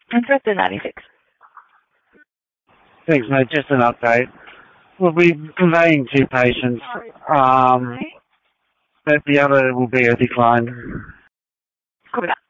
Interested 96. Thanks, mate. Just an update. We'll be conveying 2 patients, but the other will be a decline. Copy that.